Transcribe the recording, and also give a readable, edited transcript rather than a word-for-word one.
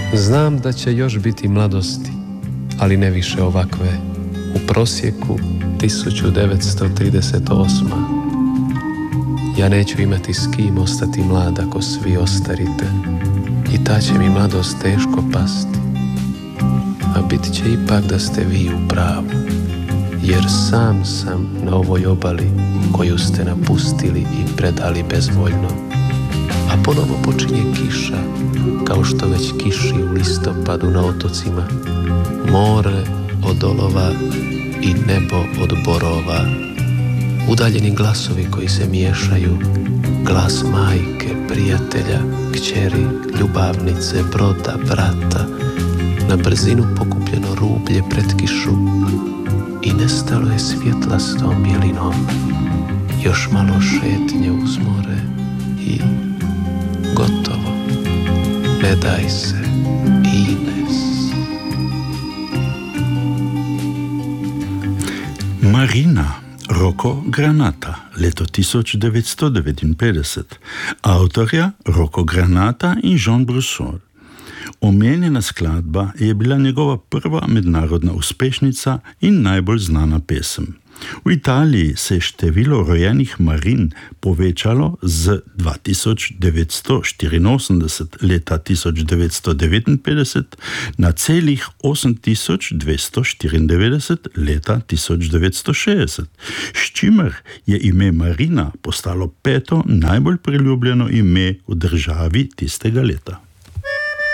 Znam da će još biti mladosti, ali ne više ovakve. U prosjeku 1938. Ja neću imati s kim ostati mlad ako svi ostarite, i ta će mi mladost teško pasti. A bit će ipak da ste vi u pravu, jer sam sam na ovoj obali koju ste napustili i predali bezvoljno. A ponovo počinje kiša, kao što već kiši u listopadu na otocima. More od olova i nebo od borova. Udaljeni glasovi koji se miješaju, glas majke, prijatelja, kćeri, ljubavnice, broda, brata, na brzinu pokupljeno rublje pred kišu i nestalo je svjetlastom bijelinom. Još malo šetnje uz more i gotovo. Ne daj se, Ines. Marina, Rocco Granata, leto 1959. Autorja Rocco Granata in Jean Brusson. Omenjena skladba je bila njegova prva mednarodna uspešnica in najbolj znana pesem. V Italiji se je število rojenih Marin povečalo z 2984 leta 1959 na celih 8294 leta 1960, s čimer je ime Marina postalo peto najbolj priljubljeno ime v državi tistega leta.